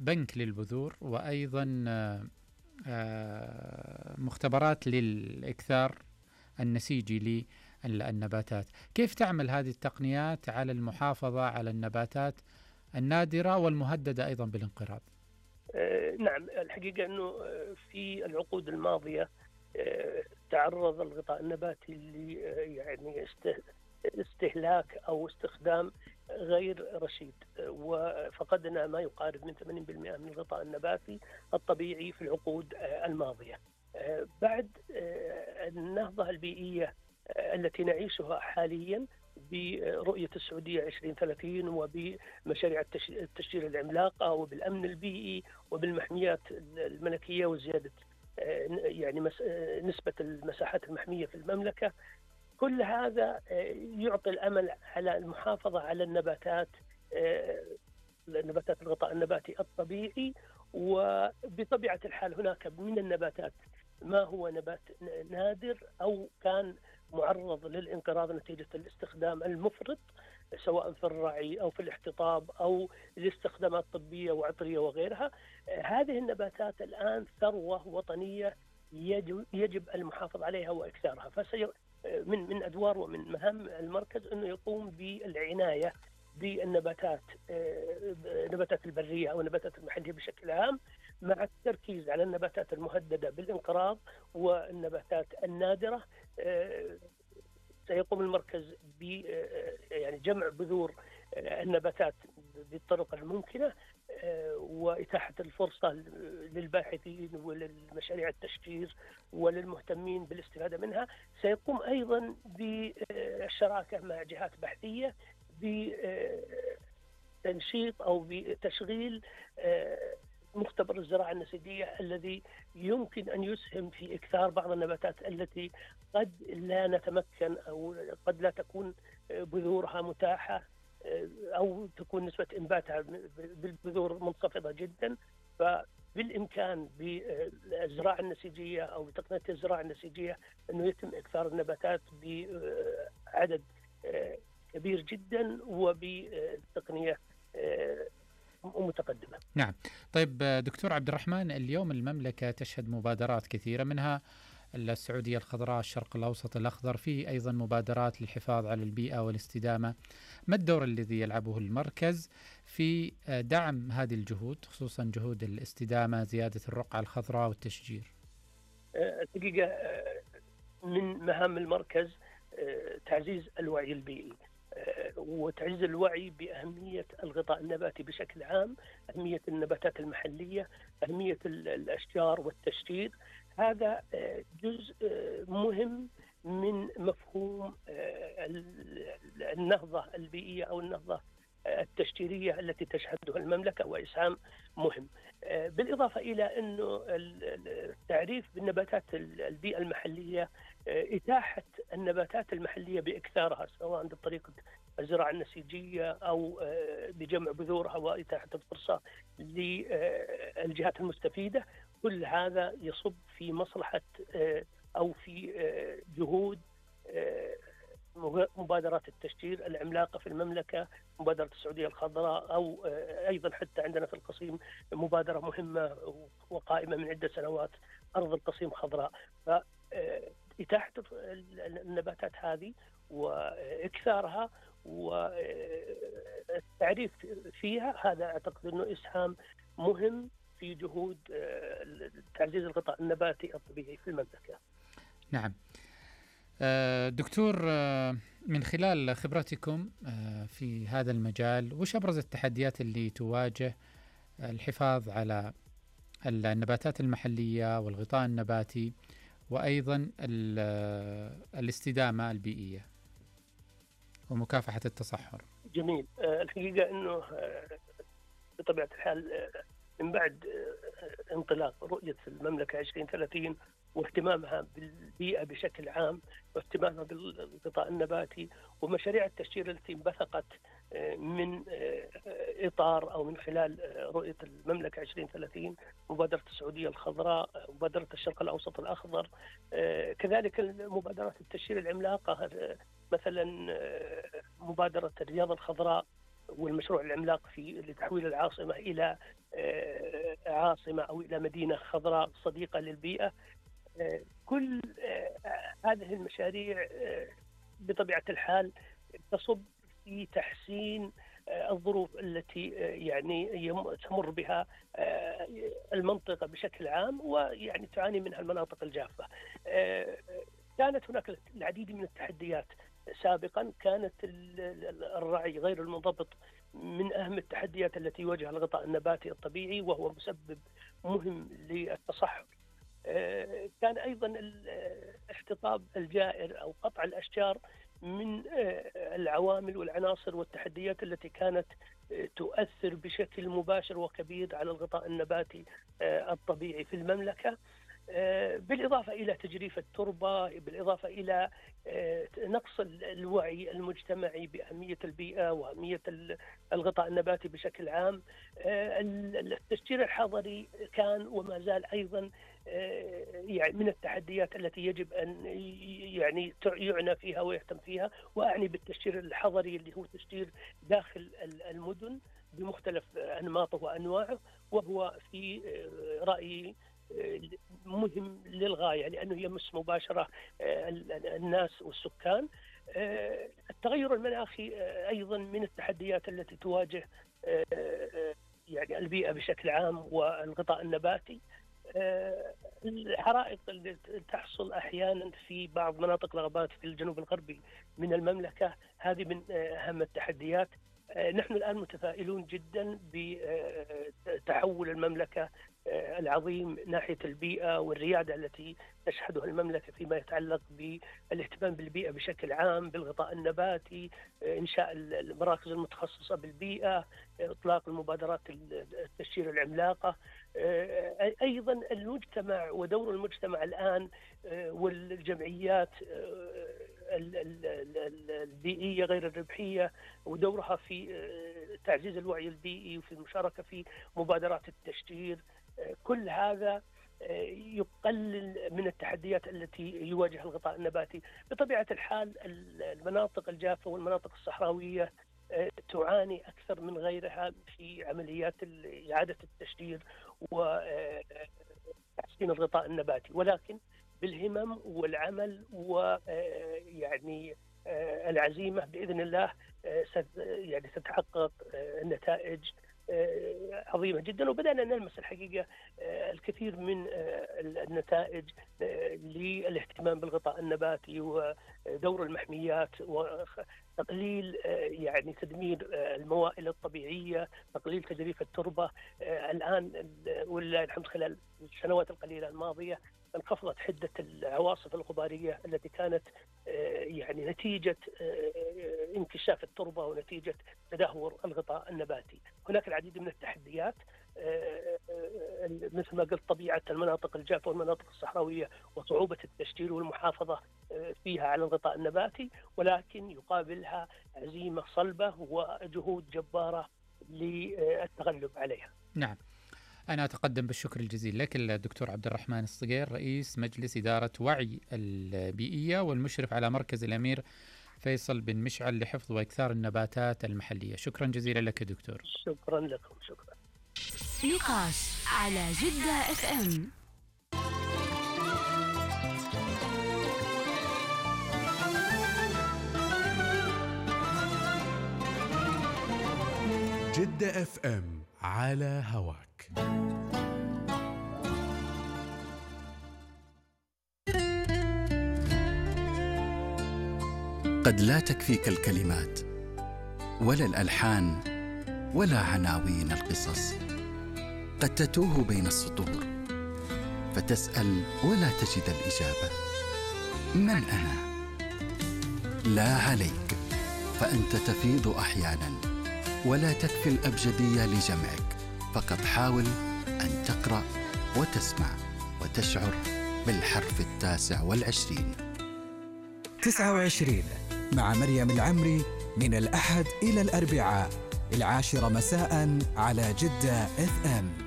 بنك للبذور، وأيضا مختبرات للإكثار النسيجي للنباتات. كيف تعمل هذه التقنيات على المحافظة على النباتات النادرة والمهددة أيضا بالانقراض؟ نعم، الحقيقة أنه في العقود الماضية تعرض الغطاء النباتي يعني استهلاك أو استخدام غير رشيد، وفقدنا ما يقارب من 80% من الغطاء النباتي الطبيعي في العقود الماضية. بعد النهضة البيئية التي نعيشها حاليا برؤية السعودية 2030 وبمشاريع التشجير العملاقة وبالأمن البيئي وبالمحميات الملكية وزيادة يعني نسبة المساحات المحمية في المملكة، كل هذا يعطي الأمل على المحافظة على النباتات الغطاء النباتي الطبيعي. وبطبيعة الحال هناك من النباتات ما هو نبات نادر أو كان معرض للانقراض نتيجة الاستخدام المفرط سواء في الرعي أو في الاحتطاب أو لاستخدامات طبية وعطرية وغيرها. هذه النباتات الآن ثروة وطنية يجب المحافظة عليها وإكثارها. من أدوار ومن مهام المركز أنه يقوم بالعناية بالنباتات نباتات البرية أو النباتات المحلية بشكل عام، مع التركيز على النباتات المهددة بالانقراض والنباتات النادرة. سيقوم المركز ب يعني جمع بذور النباتات بالطرق الممكنة وإتاحة الفرصة للباحثين وللمشاريع التشجير وللمهتمين بالاستفادة منها. سيقوم أيضا بالشراكة مع جهات بحثية بتنشيط أو بتشغيل مختبر الزراعة النسيجية الذي يمكن أن يسهم في إكثار بعض النباتات التي قد لا نتمكن أو قد لا تكون بذورها متاحة أو تكون نسبة إنباتها بالبذور منخفضة جدا. فبالإمكان بالزراعة النسيجية أو بتقنية الزراعة النسيجية أنه يتم إكثار النباتات بعدد كبير جدا وبتقنية متقدمة. نعم. طيب دكتور عبد الرحمن، اليوم المملكة تشهد مبادرات كثيرة، منها السعودية الخضراء، الشرق الأوسط الأخضر، فيه أيضا مبادرات للحفاظ على البيئة والاستدامة. ما الدور الذي يلعبه المركز في دعم هذه الجهود، خصوصا جهود الاستدامة، زيادة الرقعة الخضراء والتشجير؟ الحقيقة من مهام المركز تعزيز الوعي البيئي وتعزيز الوعي بأهمية الغطاء النباتي بشكل عام، أهمية النباتات المحلية، أهمية الأشجار والتشجير. هذا جزء مهم من مفهوم النهضة البيئية أو النهضة التشجيرية التي تشهدها المملكة، وإسهام مهم. بالإضافة إلى أنه التعريف بالنباتات البيئة المحلية، إتاحة النباتات المحلية بإكثارها سواء بطريقة الزراعة النسيجية أو بجمع بذورها وإتاحة الفرصة للجهات المستفيدة، كل هذا يصب في مصلحة أو في جهود مبادرات التشجير العملاقة في المملكة، مبادرة السعودية الخضراء، أو أيضا حتى عندنا في القصيم مبادرة مهمة وقائمة من عدة سنوات، أرض القصيم خضراء. فإتاحة النباتات هذه وإكثارها والتعريف فيها، هذا أعتقد أنه إسهام مهم في جهود تعزيز الغطاء النباتي الطبيعي في المملكة. نعم. دكتور، من خلال خبرتكم في هذا المجال، وش أبرز التحديات اللي تواجه الحفاظ على النباتات المحلية والغطاء النباتي وأيضا الاستدامة البيئية ومكافحة التصحر؟ جميل. الحقيقة أنه بطبيعة الحال من بعد انطلاق رؤية المملكة 2030 واهتمامها بالبيئة بشكل عام واهتمامها بالغطاء النباتي ومشاريع التشجير التي انبثقت من إطار أو من خلال رؤية المملكة 2030، مبادرة السعودية الخضراء، مبادرة الشرق الأوسط الأخضر، كذلك مبادرات التشجير العملاقة، مثلا مبادرة الرياض الخضراء والمشروع العملاق لتحويل العاصمة إلى عاصمة أو إلى مدينة خضراء صديقة للبيئة. كل هذه المشاريع بطبيعة الحال تصب في تحسين الظروف التي يعني تمر بها المنطقة بشكل عام، ويعني تعاني منها المناطق الجافة. كانت هناك العديد من التحديات سابقا. كانت الرعي غير المنضبط من أهم التحديات التي يواجهها الغطاء النباتي الطبيعي، وهو مسبب مهم للتصحر. كان أيضا الاحتطاب الجائر أو قطع الأشجار من العوامل والعناصر والتحديات التي كانت تؤثر بشكل مباشر وكبير على الغطاء النباتي الطبيعي في المملكة، بالإضافة إلى تجريف التربة، بالإضافة إلى نقص الوعي المجتمعي بأهمية البيئة وأهمية الغطاء يعني بشكل عام. التشجير الحضري كان وما زال أيضا يعني من التحديات التي يجب أن يعني يعنى فيها ويهتم فيها، وأعني بالتشجير الحضري اللي هو تشجير داخل المدن بمختلف أنماطه وأنواعه، وهو في رأيي مهم للغاية لأنه يمس مباشرة الناس والسكان. التغير المناخي أيضا من التحديات التي تواجه يعني البيئة بشكل عام والغطاء النباتي. الحرائق اللي تحصل أحيانا في بعض مناطق الغابات في الجنوب الغربي من المملكة، هذه من أهم التحديات. نحن الآن متفائلون جدا بتحول المملكة العظيم ناحية البيئة والريادة التي تشهدها المملكة فيما يتعلق بالاهتمام بالبيئة بشكل عام، بالغطاء النباتي، إنشاء المراكز المتخصصة بالبيئة، إطلاق المبادرات التشجير العملاقة. أيضا المجتمع ودور المجتمع الآن والجمعيات البيئية غير الربحية ودورها في تعزيز الوعي البيئي وفي المشاركة في مبادرات التشجير، كل هذا يقلل من التحديات التي يواجه الغطاء النباتي. بطبيعة الحال المناطق الجافة والمناطق الصحراوية تعاني أكثر من غيرها في عمليات إعادة التشجير وتحسين الغطاء النباتي، ولكن بالهمم والعمل ويعني العزيمة بإذن الله يعني ستتحقق نتائج عظيمة جدا. وبدأنا نلمس الحقيقة الكثير من النتائج للاهتمام بالغطاء النباتي ودور المحميات وتقليل يعني تدمير الموائل الطبيعية، تقليل تجريف التربة. الآن ولله الحمد خلال السنوات القليلة الماضية انخفضت حدة العواصف الغبارية التي كانت يعني نتيجة انكشاف التربة ونتيجة تدهور الغطاء النباتي. هناك العديد من التحديات مثل ما قلت، طبيعة المناطق الجافة والمناطق الصحراوية وصعوبة التشجير والمحافظة فيها على الغطاء النباتي، ولكن يقابلها عزيمة صلبة وجهود جبارة للتغلب عليها. نعم، أنا أتقدم بالشكر الجزيل لك الدكتور عبد الرحمن الصقير، رئيس مجلس إدارة وعي البيئية والمشرف على مركز الأمير فيصل بن مشعل لحفظ وإكثار النباتات المحلية. شكرا جزيلا لك دكتور. شكرا لكم. شكرا. نقاش على جدة FM. جدة FM على هواك. قد لا تكفيك الكلمات ولا الألحان ولا عناوين القصص، قد تتوه بين السطور فتسأل ولا تجد الإجابة. من أنا؟ لا عليك، فأنت تفيض أحيانا ولا تكفي الأبجدية لجمعك، فقط حاول أن تقرأ وتسمع وتشعر بالحرف 29. 29 مع مريم العمري من الأحد إلى الأربعاء 10 مساء على جدة FM.